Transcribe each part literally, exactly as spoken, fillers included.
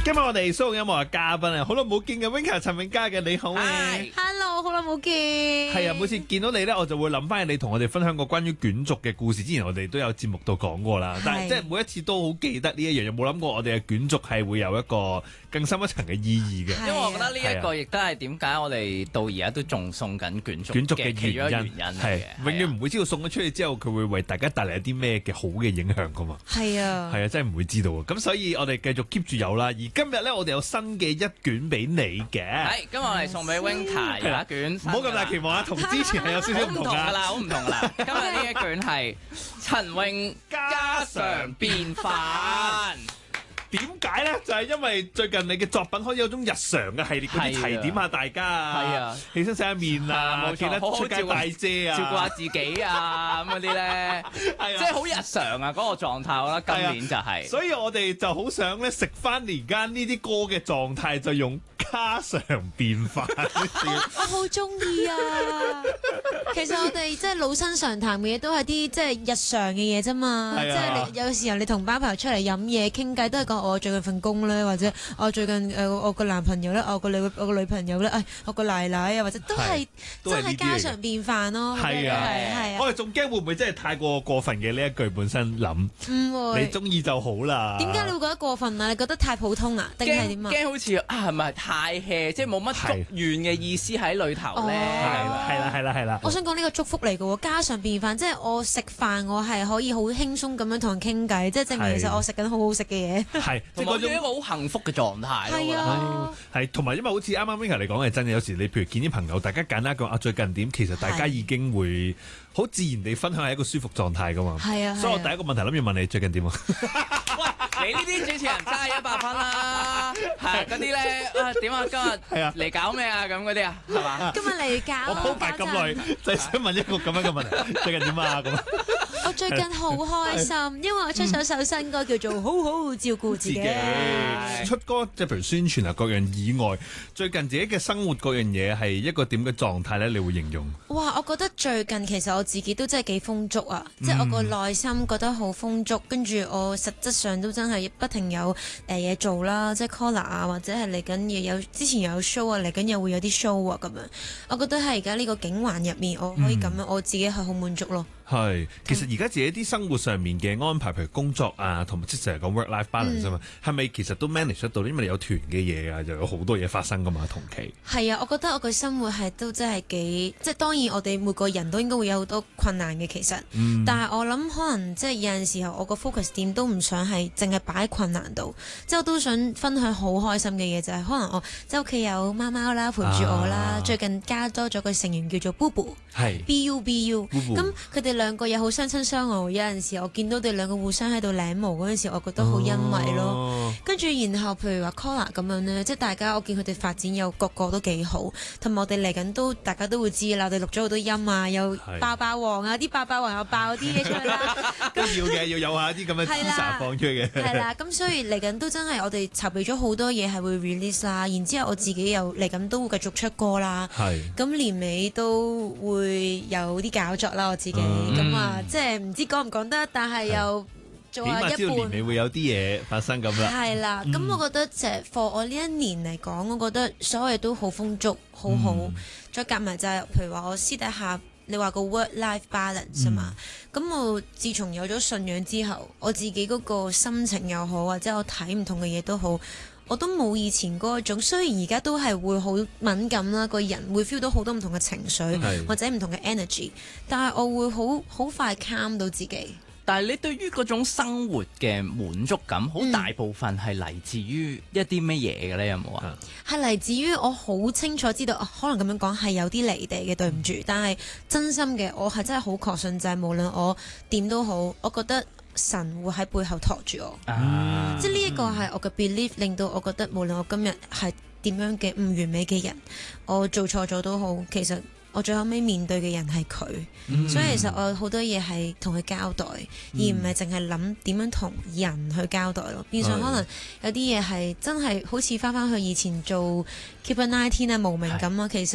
今日我哋蘇音樂嘅嘉賓啊，好耐冇見嘅 Winka 陳永嘉嘅，你好啊 Hello， 好耐冇見。 係啊，每次見到你咧，我就會諗翻你同我哋分享過關於卷軸嘅故事。之前我哋都有節目度講過啦，但係即係每一次都好記得呢一樣嘢，冇諗過我哋嘅卷軸係會有一個更深一層嘅意義嘅。 因為我覺得呢一個亦都係點解我哋到而家都仲送緊卷軸卷軸嘅其中一個原因原因係永遠唔會知道送咗出去之後，佢會為大家帶嚟一啲咩嘅好嘅影響噶嘛。 係啊， 係啊，真係唔會知道啊。咁所以我哋繼續 keep 住有啦。而今日咧，我哋有新嘅一卷俾你嘅。 係，今日我哋送俾 Winka 有一卷， 唔好咁大期望啊，同之前係有少少唔同噶啦，好唔同噶啦。今日呢一卷係陳詠家常便飯。 點解咧？就係、是、因為最近你嘅作品可以有種日常嘅系列，嗰啲提點下大家啊， 係啊， 起身洗下面啊，記得出街帶遮啊， 照顧下自己啊咁嗰啲咧，即係好日常啊嗰、那個狀態，我覺得今年就係、是。 所以我哋就好想咧食翻而家呢啲歌嘅狀態，就用家常便飯。 我好中意啊！其實我哋即係老生常談嘅嘢，都係啲即係日常嘅嘢啫嘛。即係你有時候你同班朋友出嚟飲嘢傾偈，都係講我最近份工咧，或者我最近誒、呃、我個男朋友咧，我個女我個女朋友咧，誒、哎、我個奶奶啊，或者都係真係家常便飯咯。 係啊， 係啊。 我哋仲驚會唔會真係太過過分嘅呢一句本身諗？ 唔會。 你中意就好啦。 點解你會覺得過分啊？你覺得太普通啊？定係點啊？ 驚好似啊係咪太 hea， 即係冇乜祝願嘅意思喺裏頭咧？ 係啦係啦係啦。 我想講呢個祝福嚟嘅喎，家常便飯，即係我食飯我係可以好輕鬆咁樣同人傾偈，即係證明其實我食緊好好食嘅嘢。 係， 即係嗰種一個好幸福嘅狀態。 係啊， 係同埋因為好似啱啱 Winka 嚟講係真嘅，有時你譬如見啲朋友，大家簡單講啊最近點，其實大家已經會好自然地分享係一個舒服狀態噶嘛。係啊，所以我第一個問題諗住問你最近點啊？ 喂，你呢啲主持人真係一百分啦，係嗰啲咧啊點啊今日嚟搞咩啊咁嗰啲啊係嘛？ 今日嚟搞。 我鋪排咁耐，就係想問一個咁樣嘅問題，最近點啊咁？ 我最近好開心，因為我出咗首新歌叫做《好好照顧自己》。 出歌即係譬如宣傳啊各樣以外，最近自己嘅生活各樣嘢係一個點嘅狀態咧？你會形容？ 哇！我覺得最近其實我自己都真係幾豐足啊，嗯、即係我個內心覺得好豐足，跟住我實質上都真係不停有誒嘢、呃、做啦，即係 caller 啊，或者係嚟緊嘢有之前又有 show 啊，嚟緊又會有啲 show 啊咁樣。我覺得係而家呢個境環入面，我可以咁樣，嗯、我自己係好滿足咯。 係，其實而家自己啲生活上面嘅安排，譬如工作啊，同埋即係成日講 work-life balance 啊嘛，係咪其實都 manage 得到？因為你有團嘅嘢啊，就有好多嘢發生噶嘛，同期。係啊，我覺得我個生活係都真係幾，即係當然我哋每個人都應該會有好多困難嘅其實，嗯、但係我諗可能即係有陣時候我個 focus 點都唔想係淨係擺喺困難度，即係我都想分享好開心嘅嘢就係、是、可能我即係屋企有貓貓啦陪住我啦，啊、最近加多咗個成員叫做 Boo Boo，B U B U，咁佢哋兩個又好相親相愛，有陣時我見到佢哋兩個互相喺度舐毛嗰陣時，我覺得好欣慰咯。跟住、哦、然後譬如話 Collar 咁樣呢，即係大家我見佢哋發展又個個都幾好，同埋我哋嚟緊都大家都會知啦，我哋錄咗好多音啊，有爆爆王啊，啲爆爆王又爆啲嘢出嚟啦， 都要嘅，要有下啲咁嘅 teaser 放出嘅。 係啦，咁所以嚟緊都真係我哋籌備咗好多嘢係會 release 啦，然之後我自己又嚟緊都會繼續出歌啦。係咁年尾都會有啲搞作啦，我自己咁啊。嗯即係唔知講唔講得，但係又做下一半。起碼知道年尾會有啲嘢發生咁啦。係啦，咁、嗯、我覺得就係 for 我呢一年嚟講，我覺得所有嘢都好豐足，好好。嗯、再夾埋就係、是，譬如話我私底下，你話個 work-life balance 啊嘛。咁、嗯、我自從有咗信仰之後，我自己嗰個心情又好，或者我睇唔同嘅嘢都好。我都冇以前嗰種，雖然而家都係會好敏感啦，個人會 feel 到好多唔同嘅情緒是或者唔同嘅 energy， 但係我會好好快 calm 到自己。 但係你對於嗰種生活嘅滿足感，好大部分係嚟自於一啲乜嘢嘅咧？有冇啊？ 係嚟自於我好清楚知道，啊、可能咁樣講係有啲離地嘅，對唔住。但係真心嘅，我係真係好確信，就係無論我點都好，我覺得神會喺背後托住我。啊、即係呢一個係我嘅 belief，令到我覺得無論我今日係點樣嘅唔完美嘅人，我做錯咗都好，其實我最後尾面對嘅人係佢，嗯、所以其實我好多嘢係同佢交代，嗯、而唔係淨係諗點樣同人去交代咯。變相可能有啲嘢係真係好似翻翻去以前做 Keep It Nineteen 啊無名咁啊，其實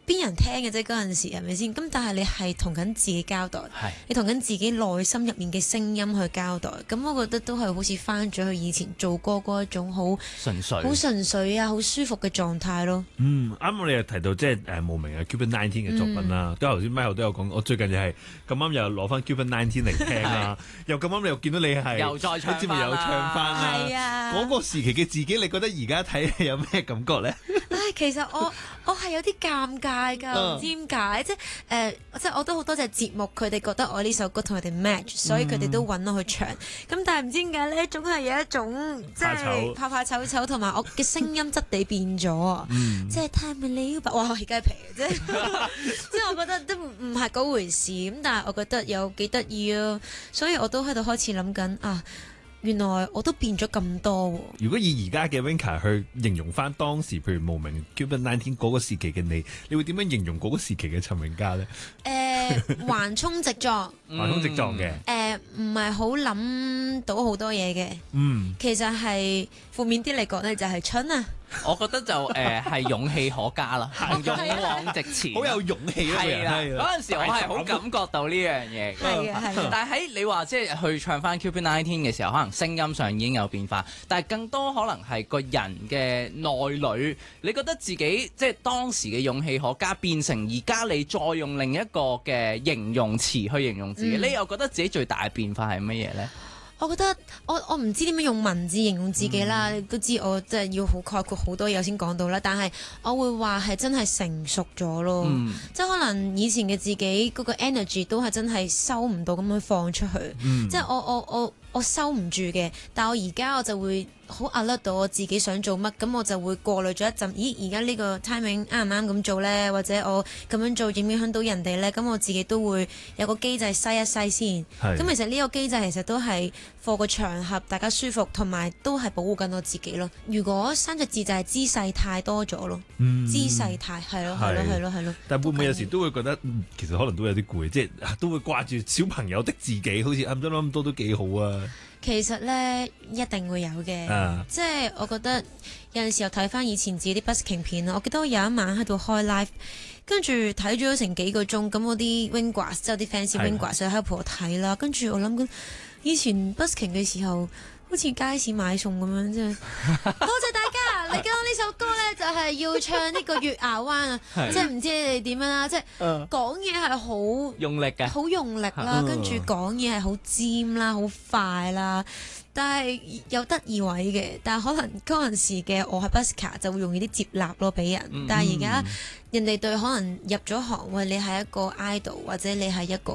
邊人聽嘅啫？嗰陣時係咪先？咁但係你係同緊自己交代，你同緊自己內心入面嘅聲音去交代。咁我覺得都係好似翻咗去以前做歌嗰一種好純粹、 好純粹啊、好舒服嘅狀態咯。 嗯，啱我哋又提到即係誒無名嘅 Cupid Nineteen 嘅作品啦。都頭先 Michael 都有講，我最近又係咁啱又攞翻 Cupid Nineteen 嚟聽啦。又咁啱你又見到你係又再唱節目又唱翻啦。 係啊， 嗰個時期嘅自己，你覺得而家睇有咩感覺咧？ 唉，其實我我係有啲尷尬㗎，唔知點解，即係誒、呃，即係我都好多謝節目，佢哋覺得我呢首歌同佢哋 match，所以佢哋都揾我去唱。咁、嗯、但係唔知點解呢，總係有一種即係怕怕醜醜，同埋我嘅聲音質地變咗，嗯、即係太咪了吧？哇，起雞皮嘅啫，即係我覺得都唔係嗰回事。咁但係我覺得有幾得意啊，所以我都喺度開始諗緊啊。原來我都變咗咁多喎！ 如果以而家嘅 Winka 去形容翻當時，譬如無名 Cupid Nineteen 嗰個時期嘅你，你會點樣形容嗰個時期嘅陳詠嘉咧？ 誒、呃，橫衝直撞， 橫衝直撞嘅。誒、 呃，唔係好諗到好多嘢嘅。嗯，其實係負面啲嚟講咧，就係蠢啊！ 我覺得就誒係、呃、勇氣可嘉啦，勇往直前， 好有勇氣啊！ 係啦，嗰陣時我係好感覺到呢樣嘢。係啊係。但係喺你話即係去唱翻 Cupid Nineteen 嘅時候，可能聲音上已經有變化，但係更多可能係個人嘅內裏，你覺得自己即係當時嘅勇氣可嘉，變成而家你再用另一個嘅形容詞去形容自己，嗯、你又覺得自己最大嘅變化係乜嘢咧？ 我覺得我我唔知點樣用文字形容自己啦，嗯、你都知我即係要好概括好多嘢先講到啦。但係我會話係真係成熟咗咯，嗯、即係可能以前嘅自己嗰個 energy 都係真係收唔到咁樣放出去，嗯、即係我我我我收唔住嘅。但係我而家我就會好 alert 到我自己想做乜，咁我就會過濾咗一陣。咦，而家呢個 timing 啱唔啱咁做呢？或者我咁樣做影唔影響到人哋呢？咁我自己都會有個機制篩一篩先。咁是其實呢個機制其實都係貨個場合，大家舒服，同埋都係保護緊我自己咯。如果三隻字就係姿勢太多咗咯，嗯、姿勢太係咯係咯係咯係咯。 但係會唔會有時都會覺得，嗯、其實可能都有啲攰，即係都會掛住小朋友的自己，好似啱咗咁多都幾好啊。 其實咧一定會有嘅，啊、即係我覺得有陣時候睇翻以前自己啲 busking 片啦，我記得我有一晚喺度開 live，跟住睇咗成幾個鐘，咁我啲 Wingers 即係啲 fans Wingers 喺度陪我睇啦，跟住我諗緊以前 busking 嘅時候，好似街市買餸咁樣啫。多謝大家，嚟緊我呢首歌咧就係要唱呢個月牙灣啊，即係唔知你哋點樣啦，即係講嘢係好用力嘅， 好用力啦，跟住講嘢係好尖啦，好快啦。但係有得意位嘅，但係可能嗰陣時嘅我係 busker 就會容易啲接納咯，俾人。嗯、但係而家人哋對可能入咗行，喂，你係一個 idol 或者你係一個